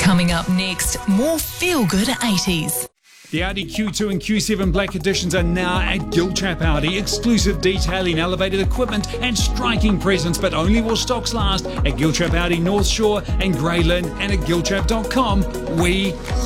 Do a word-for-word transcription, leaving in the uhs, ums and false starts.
Coming up next, more feel-good eighties. The Audi Q two and Q seven Black Editions are now at Giltrap Audi. Exclusive detailing, elevated equipment and striking presence, but only while stocks last at Giltrap Audi North Shore and Grey Lynn and at giltrap dot com. We